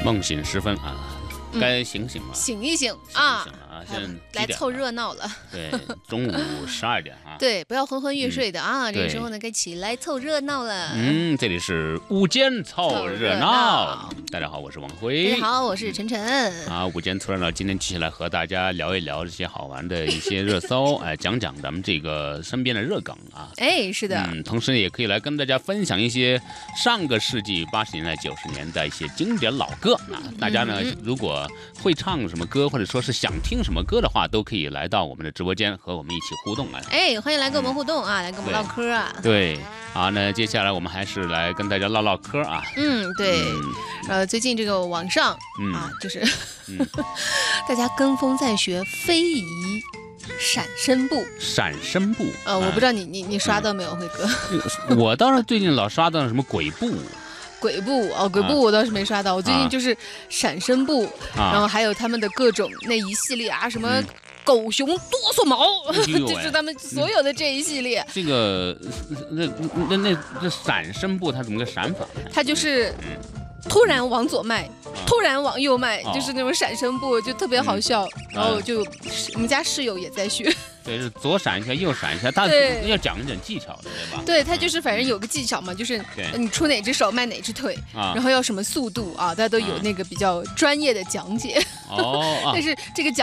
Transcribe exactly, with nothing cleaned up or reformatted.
梦醒时分啊，该醒醒了， 醒一醒啊！ 醒啊，现在来凑热闹了。 对，中午十二点啊。 对，不要昏昏欲睡的啊，这个时候呢，该起来凑热闹了。 嗯，这里是午间凑热闹。大家好，我是王辉。 大家好，我是晨晨。 啊，午间凑热闹，今天继续来和大家聊一聊这些好玩的一些热搜，哎，讲讲咱们这个身边的热梗啊。 哎，是的。 嗯，同时也可以来跟大家分享一些上个世纪八十年代、九十年代一些经典老歌啊。大家呢，嗯、如果会唱什么歌，或者说是想听什么歌的话，都可以来到我们的直播间和我们一起互动啊。 哎，欢迎来跟我们互动啊，嗯、来跟我们唠嗑啊。 对，好，那接下来我们还是来跟大家唠唠嗑啊。 嗯，对。嗯、呃，最近这个网上、嗯、啊，就是、嗯、大家跟风在学非遗。闪身步， 闪身步， 呃，我不知道你你你刷到没有，辉哥？ 我倒是最近老刷到什么鬼步， 鬼步哦，鬼步我倒是没刷到，我最近就是闪身步，然后还有他们的各种那一系列啊，什么狗熊哆嗦毛，就是他们所有的这一系列。 这个那那那这闪身步它怎么个闪法？ 它就是突然往左迈。突然往右迈，哦、就是那种闪身步，就特别好笑。嗯、然后就、嗯、我们家室友也在学。 对，是左闪一下，右闪一下，他要讲一点技巧的，对吧？ 对，他就是反正有个技巧嘛，就是你出哪只手迈哪只腿，啊、然后要什么速度啊，大家都有那个比较专业的讲解。哦，但是这个讲。